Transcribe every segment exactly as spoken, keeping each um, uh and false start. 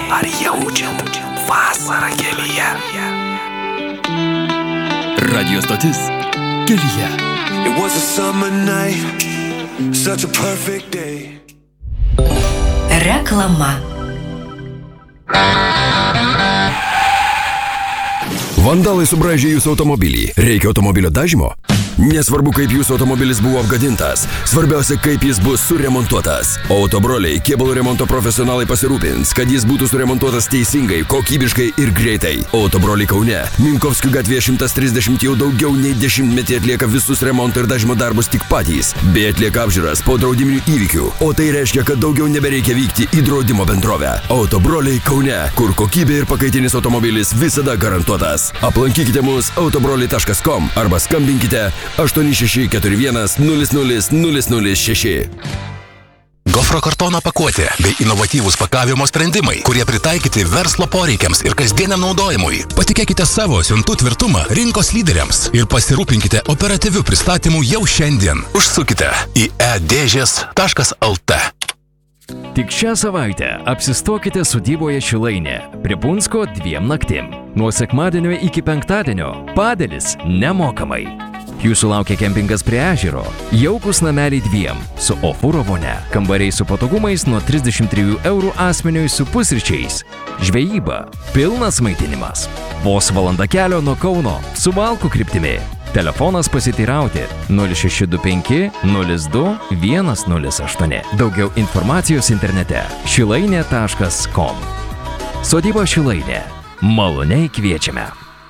Ar jaučiat vasarą kelyje? Radio stotis Kelyje. It was a summer night, such a perfect day. Reklama. Vandalai subraižė jūsų automobilį. Reikia automobilio dažymo? Nesvarbu, kaip jūsų automobilis buvo apgadintas. Svarbiausia, kaip jis bus suremontuotas. Autobroliai, kėbulų remonto profesionalai pasirūpins, kad jis būtų suremontuotas teisingai, kokybiškai ir greitai. Autobroliai Kaune, Minkovskių gatvėje šimtas trisdešimt jau daugiau nei dešimtmetį atlieka visus remonto ir dažymo darbus tik patys, bei atlieka apžiūras po draudiminių įvykių. O tai reiškia, kad daugiau nebereikia vykti į draudimo bendrovę. Autobroliai Kaune, kur kokybė ir pakaitinis automobilis visada garantuotas. Aplankykite mus autobroliai taškas com arba skambinkite aštuoni šeši keturi vienas nulis nulis nulis nulis šeši. Gofro kartono pakuotė bei inovatyvūs pakavimo sprendimai, kurie pritaikyti verslo poreikiams ir kasdieniam naudojimui. Patikėkite savo siuntų tvirtumą rinkos lyderiams ir pasirūpinkite operatyvių pristatymų jau šiandien. Užsukite į e dėžės taškas lt. Tik šią savaitę apsistokite sodyboje Šilainė prie Punsko dviem naktim. Nuo sekmadienio iki penktadienio padėlis nemokamai. Jūsų laukia kempingas prie ežero, jaukus nameliai dviem, su ofūro vonia, kambariai su patogumais nuo trisdešimt trijų eurų asmeniui su pusryčiais, žvejyba, pilnas maitinimas, vos valanda kelio nuo Kauno, su Valkų kryptimi. Telefonas pasiteirauti nulis šeši du penki nulis du vienas nulis aštuoni. Daugiau informacijos internete šilainė taškas com. Sodyba Šilainė. Maloniai kviečiame.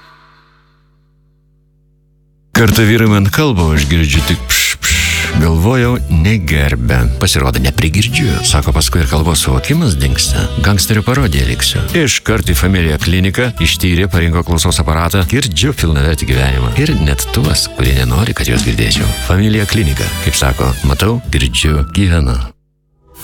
Kartą vyrai man kalba, aš girdžiu tik pš, pš, galvojau negerbę. Pasirodo, neprigirdžiu. Sako, paskui ir kalbos suvokimas dingsta. Gangsterio parodija liksiu. Iškart į Familia kliniką, ištyrė, parinko klausos aparatą, girdžiu pilnavertį gyvenimą. Ir net tuos, kurie nenori, kad juos girdėčiau. Familia klinika, kaip sako, matau, girdžiu, gyvenu.